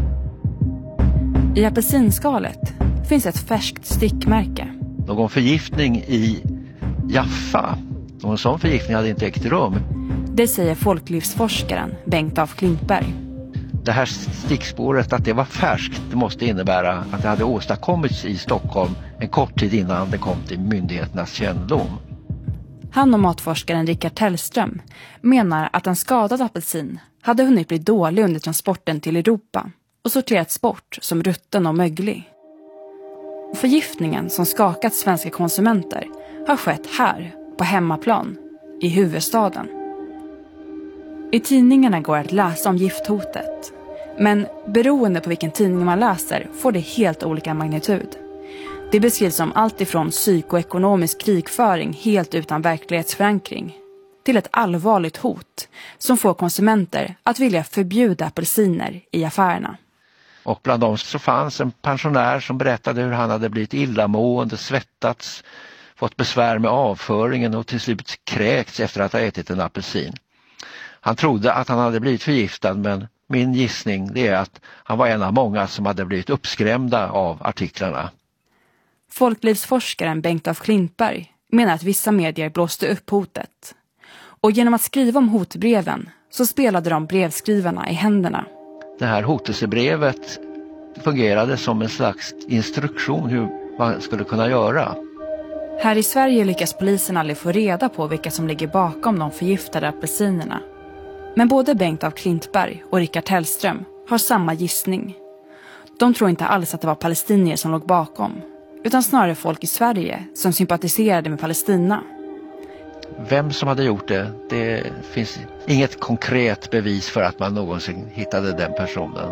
I: I apelsinskalet finns ett färskt stickmärke.
J: Någon förgiftning i Jaffa, någon sån förgiftning hade inte ägt rum.
I: Det säger folklivsforskaren Bengt af Klintberg.
J: Det här stickspåret, att det var färskt, det måste innebära att det hade åstadkommits i Stockholm en kort tid innan det kom till myndigheternas kännedom.
I: Han och matforskaren Rickard Tellström menar att en skadad apelsin hade hunnit bli dålig under transporten till Europa och sorterats bort som rutten och möglig. Förgiftningen som skakat svenska konsumenter har skett här, på hemmaplan, i huvudstaden. I tidningarna går att läsa om gifthotet. Men beroende på vilken tidning man läser får det helt olika magnitud. Det beskrivs som allt ifrån psykoekonomisk krigföring helt utan verklighetsförankring till ett allvarligt hot som får konsumenter att vilja förbjuda apelsiner i affärerna.
J: Och bland dem så fanns en pensionär som berättade hur han hade blivit illamående, svettats, fått besvär med avföringen och till slut kräkts efter att ha ätit en apelsin. Han trodde att han hade blivit förgiftad, men min gissning det är att han var en av många som hade blivit uppskrämda av artiklarna.
I: Folklivsforskaren Bengt af Klintberg menar att vissa medier blåste upp hotet. Och genom att skriva om hotbreven så spelade de brevskrivarna i händerna.
J: Det här hotelsebrevet fungerade som en slags instruktion hur man skulle kunna göra.
I: Här i Sverige lyckas polisen aldrig få reda på vilka som ligger bakom de förgiftade apelsinerna. Men både Bengt af Klintberg och Rickard Tellström har samma gissning. De tror inte alls att det var palestinier som låg bakom, utan snarare folk i Sverige som sympatiserade med Palestina.
J: Vem som hade gjort det, det finns inget konkret bevis för att man någonsin hittade den personen.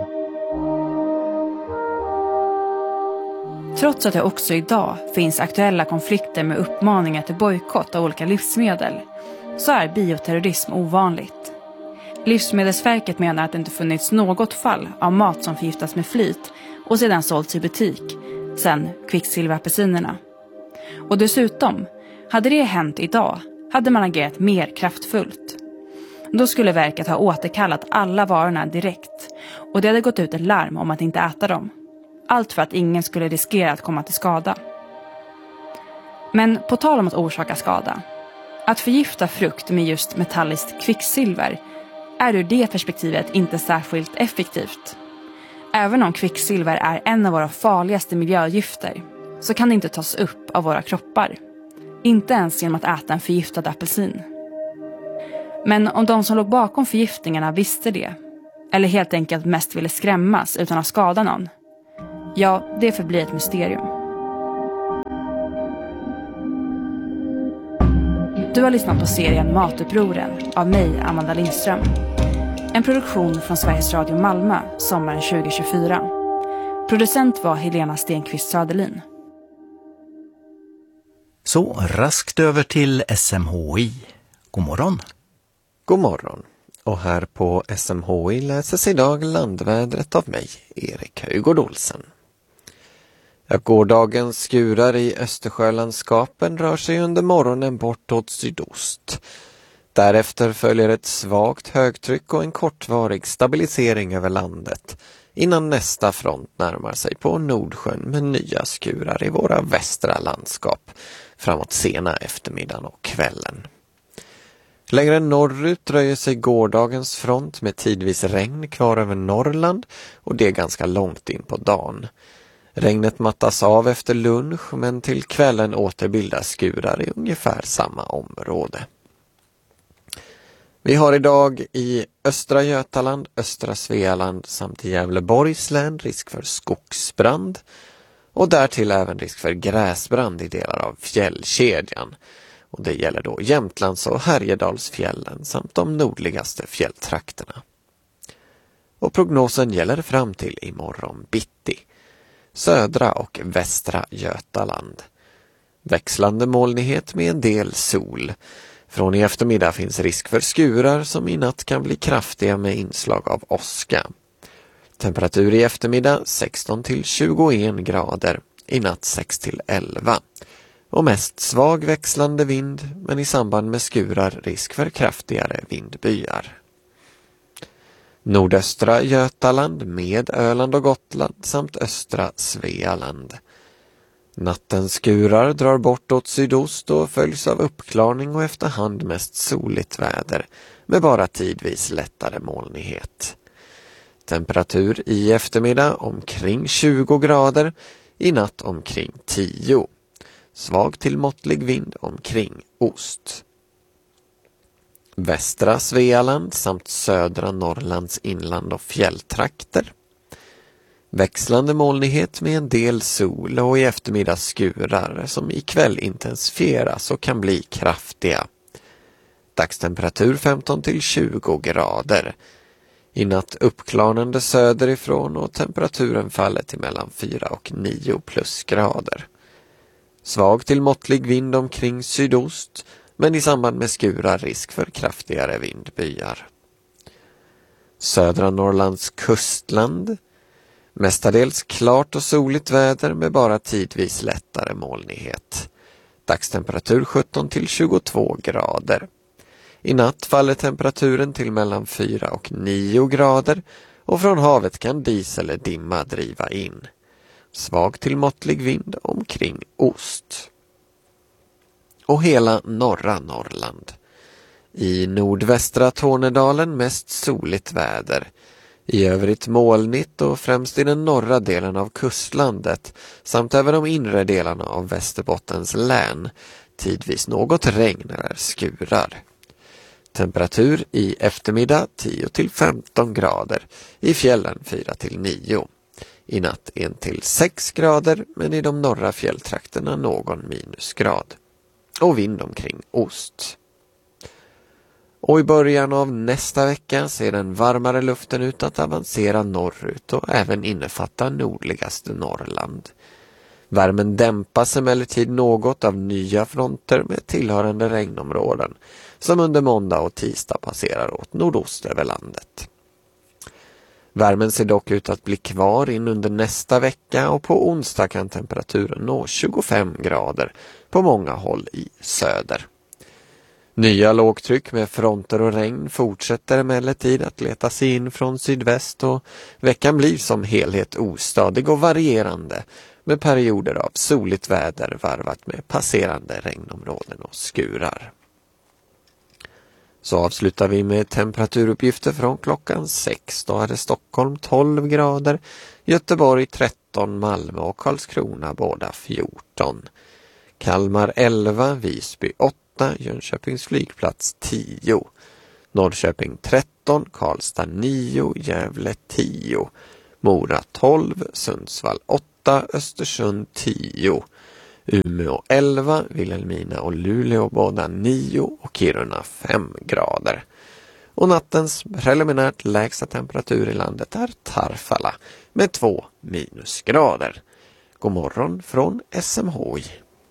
I: Trots att det också idag finns aktuella konflikter med uppmaningar till bojkott av olika livsmedel så är bioterrorism ovanligt. Livsmedelsverket menar att det inte funnits något fall av mat som förgiftas med flit och sedan sålts i butik, sen kvicksilverapelsinerna. Och dessutom, hade det hänt idag hade man agerat mer kraftfullt. Då skulle verket ha återkallat alla varorna direkt och det hade gått ut ett larm om att inte äta dem. Allt för att ingen skulle riskera att komma till skada. Men på tal om att orsaka skada, att förgifta frukt med just metalliskt kvicksilver är ur det perspektivet inte särskilt effektivt. Även om kvicksilver är en av våra farligaste miljögifter så kan det inte tas upp av våra kroppar. Inte ens genom att äta en förgiftad apelsin. Men om de som låg bakom förgiftningarna visste det, eller helt enkelt mest ville skrämmas utan att skada någon, ja, det förblir ett mysterium. Du har lyssnat på serien Matupproren av mig, Amanda Lindström. En produktion från Sveriges Radio Malmö sommaren 2024. Producent var Helena Stenqvist Söderlin.
D: Så raskt över till SMHI. God morgon.
Q: God morgon. Och här på SMHI läses idag landvädret av mig, Erik Höjgård Olsen. Gårdagens skurar i Östersjölandskapen rör sig under morgonen bortåt sydost. Därefter följer ett svagt högtryck och en kortvarig stabilisering över landet innan nästa front närmar sig på Nordsjön med nya skurar i våra västra landskap framåt sena eftermiddagen och kvällen. Längre norrut dröjer sig gårdagens front med tidvis regn kvar över Norrland och det är ganska långt in på dagen. Regnet mattas av efter lunch men till kvällen återbildas skurar i ungefär samma område. Vi har idag i östra Götaland, östra Svealand samt i Gävleborgs län risk för skogsbrand och därtill även risk för gräsbrand i delar av fjällkedjan. Och det gäller då Jämtlands och Härjedalsfjällen samt de nordligaste fjälltrakterna. Och prognosen gäller fram till imorgon bitti. Södra och västra Götaland. Växlande molnighet med en del sol. Från i eftermiddag finns risk för skurar som i natt kan bli kraftiga med inslag av åska. Temperatur i eftermiddag 16 till 21 grader, i natt 6 till 11. Och mest svag växlande vind, men i samband med skurar risk för kraftigare vindbyar. Nordöstra Götaland med Öland och Gotland samt östra Svealand. Nattens skurar drar bortåt sydost och följs av uppklarning och efterhand mest soligt väder med bara tidvis lättare molnighet. Temperatur i eftermiddag omkring 20 grader, i natt omkring 10. Svag till måttlig vind omkring ost. Västra Svealand samt södra Norrlands inland och fjälltrakter. Växlande molnighet med en del sol och i eftermiddag skurar som ikväll intensifieras och kan bli kraftiga. Dagstemperatur 15 till 20 grader. I natt uppklarnande söderifrån och temperaturen faller till mellan 4 och 9 plusgrader. Svag till måttlig vind omkring sydost, men i samband med skurar risk för kraftigare vindbyar. Södra Norrlands kustland. Mestadels klart och soligt väder med bara tidvis lättare molnighet. Dagstemperatur 17 till 22 grader. I natt faller temperaturen till mellan 4 och 9 grader och från havet kan dis eller dimma driva in. Svag till måttlig vind omkring ost. Och hela norra Norrland. I nordvästra Tornedalen mest soligt väder. I övrigt molnigt och främst i den norra delen av kustlandet samt även de inre delarna av Västerbottens län. Tidvis något regn eller skurar. Temperatur i eftermiddag 10 till 15 grader. I fjällen 4 till 9. I natt 1 till 6 grader men i de norra fjälltrakterna någon minusgrad. Och vind omkring ost. Och i början av nästa vecka ser den varmare luften ut att avancera norrut och även innefatta nordligaste Norrland. Värmen dämpas emellertid något av nya fronter med tillhörande regnområden som under måndag och tisdag passerar åt nordost över landet. Värmen ser dock ut att bli kvar in under nästa vecka och på onsdag kan temperaturen nå 25 grader på många håll i söder. Nya lågtryck med fronter och regn fortsätter emellertid att leta sig in från sydväst och veckan blir som helhet ostadig och varierande med perioder av soligt väder varvat med passerande regnområden och skurar. Så avslutar vi med temperaturuppgifter från klockan 6. Då är det Stockholm 12 grader, Göteborg 13, Malmö och Karlskrona båda 14. Kalmar 11, Visby 8, Jönköpings flygplats 10. Norrköping 13, Karlstad 9, Gävle 10. Mora 12, Sundsvall 8, Östersund 10. Umeå 11, Vilhelmina och Luleå båda 9 och Kiruna 5 grader. Och nattens preliminärt lägsta temperatur i landet är Tarfala med 2 minusgrader. God morgon från SMHI.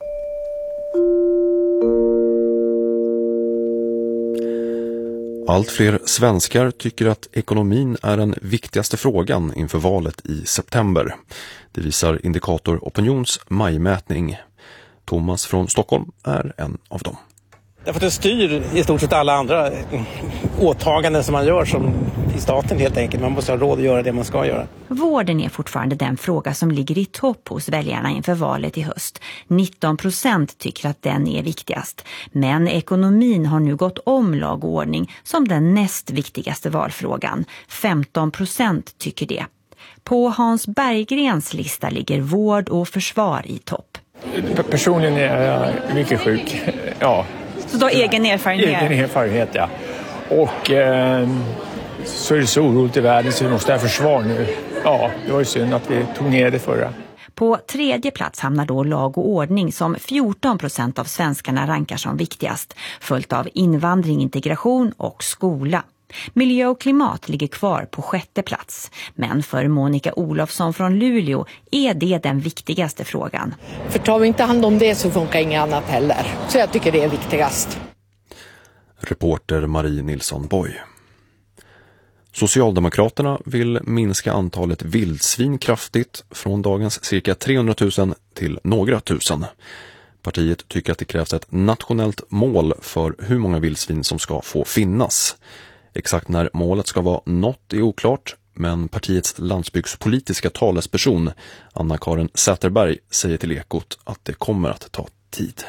R: Allt fler svenskar tycker att ekonomin är den viktigaste frågan inför valet i september. Det visar Indikator Opinions majmätning. Thomas från Stockholm är en av dem.
S: Därför att det styr i stort sett alla andra åtaganden som man gör som i staten helt enkelt. Man måste ha råd att göra det man ska göra.
T: Vården är fortfarande den fråga som ligger i topp hos väljarna inför valet i höst. 19% tycker att den är viktigast. Men ekonomin har nu gått om lag och ordning som den näst viktigaste valfrågan. 15% tycker det. På Hans Berggrens lista ligger vård och försvar i topp.
U: Personligen är jag mycket sjuk, ja.
T: Så du har egen erfarenhet?
U: Egen erfarenhet, ja. Och så är det så oroligt i världen så vi måste ha försvar nu. Ja, det var ju synd att vi tog ner det förra.
T: På tredje plats hamnar då lag och ordning som 14% av svenskarna rankar som viktigast. Följt av invandring, integration och skola. Miljö och klimat ligger kvar på sjätte plats. Men för Monica Olofsson från Luleå är det den viktigaste frågan.
V: För tar vi inte hand om det så funkar inget annat heller. Så jag tycker det är viktigast.
R: Reporter Marie Nilsson Boy. Socialdemokraterna vill minska antalet vildsvin kraftigt från dagens cirka 300 000 till några tusen. Partiet tycker att det krävs ett nationellt mål för hur många vildsvin som ska få finnas. Exakt när målet ska vara nått är oklart, men partiets landsbygdspolitiska talesperson Anna-Karin Säterberg säger till Ekot att det kommer att ta tid.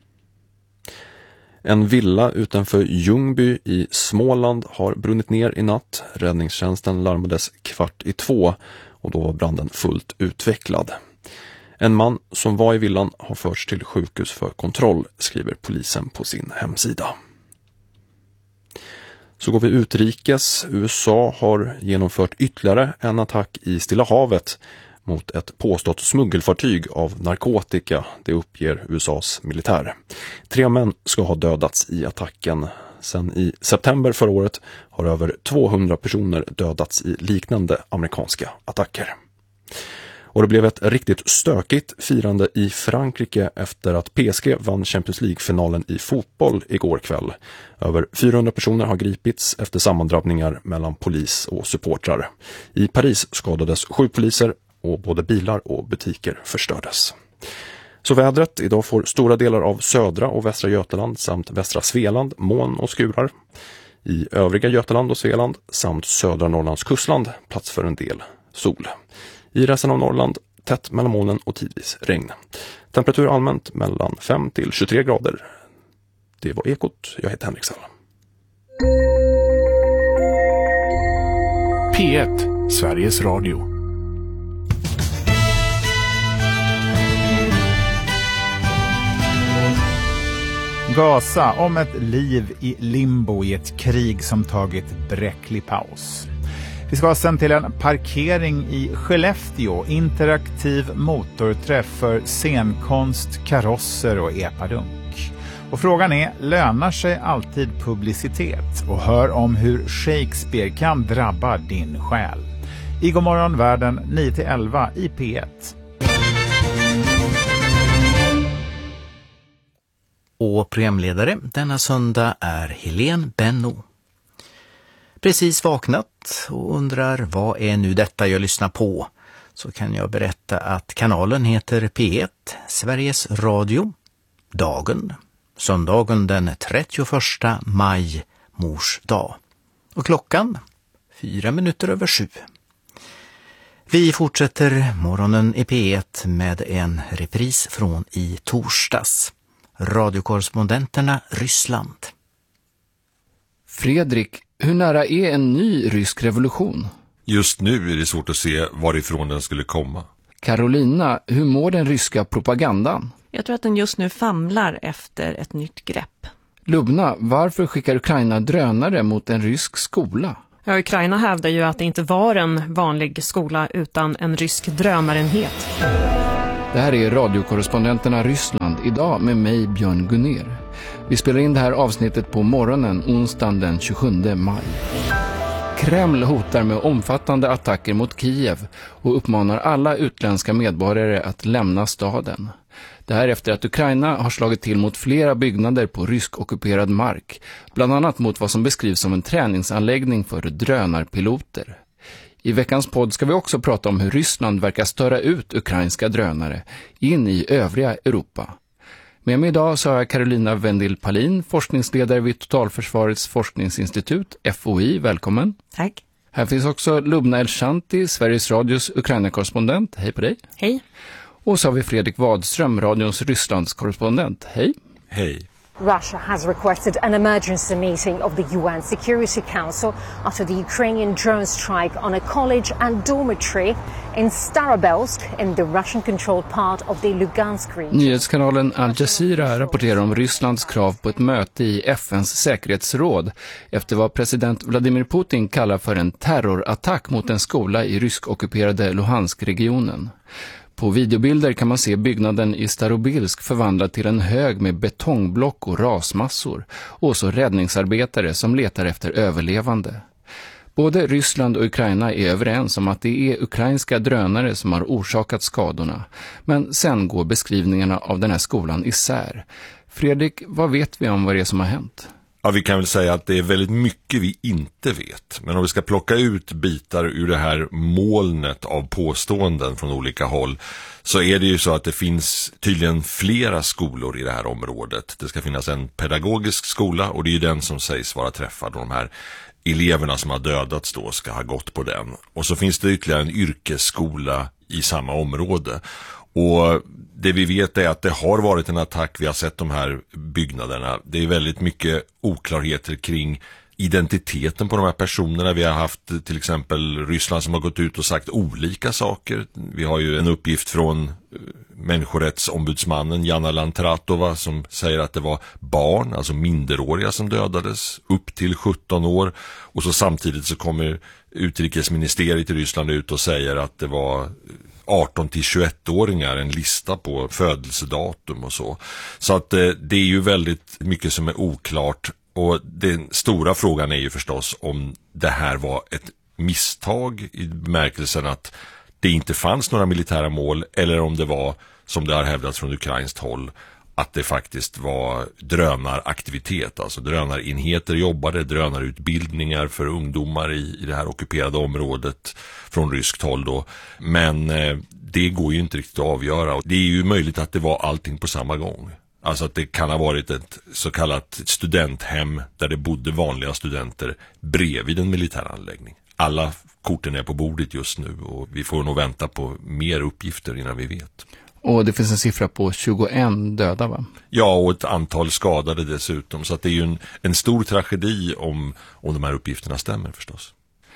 R: En villa utanför Ljungby i Småland har brunnit ner i natt. Räddningstjänsten larmades 1:15 och då var branden fullt utvecklad. En man som var i villan har förts till sjukhus för kontroll, skriver polisen på sin hemsida. Så går vi utrikes. USA har genomfört ytterligare en attack i Stilla havet mot ett påstått smuggelfartyg av narkotika, det uppger USAs militär. 3 män ska ha dödats i attacken. Sen i september förra året har över 200 personer dödats i liknande amerikanska attacker. Och det blev ett riktigt stökigt firande i Frankrike efter att PSG vann Champions League-finalen i fotboll igår kväll. Över 400 personer har gripits efter sammandrabbningar mellan polis och supportrar. I Paris skadades 7 poliser och både bilar och butiker förstördes. Så vädret, idag får stora delar av södra och västra Götaland samt västra Svealand moln och skurar. I övriga Götaland och Svealand samt södra Norrlands kustland plats för en del sol. I resten av Norrland tätt mellan molnen och tidvis regn. Temperatur allmänt mellan 5 till 23 grader. Det var Ekot, jag heter Henrik Sall.
W: P1, Sveriges Radio.
X: Gaza om ett liv i limbo i ett krig som tagit bräcklig paus. Vi ska sen till en parkering i Skellefteå, interaktiv motorträff för scenkonst, karosser och epadunk. Och frågan är, lönar sig alltid publicitet? Och hör om hur Shakespeare kan drabba din själ. I Godmorgon världen 9-11 i P1.
D: Och programledare denna söndag är Helene Benno. precis vaknat och undrar vad är nu detta jag lyssnar på, så kan jag berätta att kanalen heter P1, Sveriges Radio. Dagen, söndagen den 31 maj, mors dag. Och klockan 7:04. Vi fortsätter morgonen i P1 med en repris från i torsdags. Radiokorrespondenterna Ryssland.
A: Fredrik, hur nära är en ny rysk revolution?
B: Just nu är det svårt att se varifrån den skulle komma.
A: Carolina, hur mår den ryska propagandan?
C: Jag tror att den just nu famlar efter ett nytt grepp.
A: Lubna, varför skickar Ukraina drönare mot en rysk skola?
C: Ja, Ukraina hävdar ju att det inte var en vanlig skola utan en rysk drönarenhet.
A: Det här är radiokorrespondenterna Ryssland idag med mig, Björn Gunner. Vi spelar in det här avsnittet på morgonen onsdagen den 27 maj. Kreml hotar med omfattande attacker mot Kiev och uppmanar alla utländska medborgare att lämna staden. Det här efter att Ukraina har slagit till mot flera byggnader på rysk-ockuperad mark, bland annat mot vad som beskrivs som en träningsanläggning för drönarpiloter. I veckans podd ska vi också prata om hur Ryssland verkar störa ut ukrainska drönare in i övriga Europa. Med mig idag så har jag Carolina Vendil-Palin, forskningsledare vid Totalförsvarets forskningsinstitut, FOI. Välkommen.
C: Tack.
A: Här finns också Lubna Elshanti, Sveriges Radios Ukraina-korrespondent. Hej på dig.
C: Hej.
A: Och så har vi Fredrik Wadström, radions Rysslands-korrespondent. Hej.
B: Hej.
H: Russia has requested an emergency meeting of the UN Security Council after the Ukrainian drone strike on a college and dormitory in Starobelsk in the Russian-controlled part of the Lugansk region.
A: Nyhetskanalen Al Jazeera rapporterar om Rysslands krav på ett möte i FNs säkerhetsråd efter vad president Vladimir Putin kallar för en terrorattack mot en skola i rysk-ockuperade Luhansk-regionen. På videobilder kan man se byggnaden i Starobilsk förvandlad till en hög med betongblock och rasmassor och så räddningsarbetare som letar efter överlevande. Både Ryssland och Ukraina är överens om att det är ukrainska drönare som har orsakat skadorna, men sen går beskrivningarna av den här skolan isär. Fredrik, vad vet vi om vad det är som har hänt?
B: Ja, vi kan väl säga att det är väldigt mycket vi inte vet. Men om vi ska plocka ut bitar ur det här molnet av påståenden från olika håll, så är det ju så att det finns tydligen flera skolor i det här området. Det ska finnas en pedagogisk skola och det är ju den som sägs vara träffad. De här eleverna som har dödats då ska ha gått på den. Och så finns det ytterligare en yrkesskola i samma område. Och det vi vet är att det har varit en attack, vi har sett de här byggnaderna. Det är väldigt mycket oklarheter kring identiteten på de här personerna. Vi har haft till exempel Ryssland som har gått ut och sagt olika saker. Vi har ju en uppgift från människorättsombudsmannen Jana Lantratova som säger att det var barn, alltså minderåriga som dödades upp till 17 år. Och så samtidigt så kommer utrikesministeriet i Ryssland ut och säger att det var 18 till 21-åringar, en lista på födelsedatum och så. Så att det är ju väldigt mycket som är oklart. Och den stora frågan är ju förstås om det här var ett misstag i bemärkelsen att det inte fanns några militära mål, eller om det var, som det har hävdats från ukrainskt håll, att det faktiskt var drönaraktivitet, alltså drönarenheter jobbade, drönarutbildningar för ungdomar i det här ockuperade området från ryskt håll då. Men det går ju inte riktigt att avgöra. Det är ju möjligt att det var allting på samma gång. Alltså att det kan ha varit ett så kallat studenthem där det bodde vanliga studenter bredvid en militäranläggning. Alla korten är på bordet just nu och vi får nog vänta på mer uppgifter innan vi vet.
A: Och det finns en siffra på 21 döda, va?
B: Ja, och ett antal skadade dessutom. Så att det är ju en stor tragedi om de här uppgifterna stämmer förstås.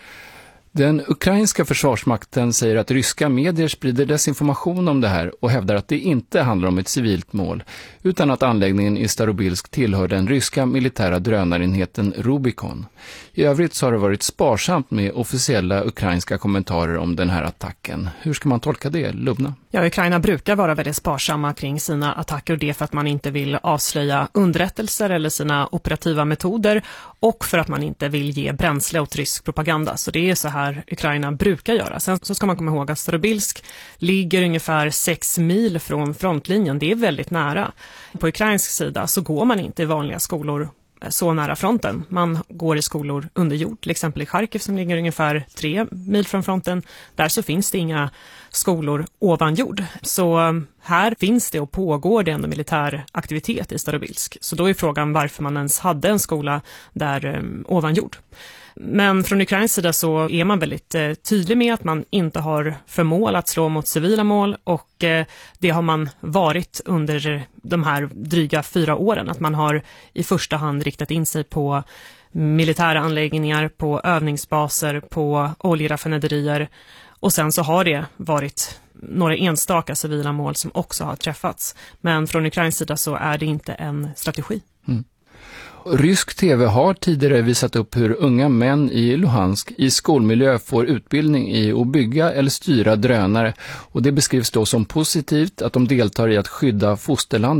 A: Den ukrainska försvarsmakten säger att ryska medier sprider desinformation om det här och hävdar att det inte handlar om ett civilt mål, utan att anläggningen i Starobilsk tillhör den ryska militära drönarenheten Rubicon. I övrigt så har det varit sparsamt med officiella ukrainska kommentarer om den här attacken. Hur ska man tolka det, Lubna?
C: Ja, Ukraina brukar vara väldigt sparsamma kring sina attacker, och det för att man inte vill avslöja underrättelser eller sina operativa metoder, och för att man inte vill ge bränsle åt rysk propaganda. Så det är så här Ukraina brukar göra. Sen så ska man komma ihåg att Starobilsk ligger ungefär 6 mil från frontlinjen. Det är väldigt nära. På ukrainsk sida så går man inte i vanliga skolor så nära fronten. Man går i skolor under jord, till exempel i Charkiv som ligger ungefär 3 mil från fronten. Där så finns det inga skolor ovan jord. Så här finns det och pågår det ändå militär aktivitet i Starobilsk. Så då är frågan varför man ens hade en skola där ovan jord. Men från Ukrains sida så är man väldigt tydlig med att man inte har för mål att slå mot civila mål, och det har man varit under de här dryga 4 åren. Att man har i första hand riktat in sig på militära anläggningar, på övningsbaser, på oljeraffinaderier, och sen så har det varit några enstaka civila mål som också har träffats. Men från Ukrains sida så är det inte en strategi.
A: Rysk tv har tidigare visat upp hur unga män i Luhansk i skolmiljö får utbildning i att bygga eller styra drönare, och det beskrivs då som positivt att de deltar i att skydda fosterland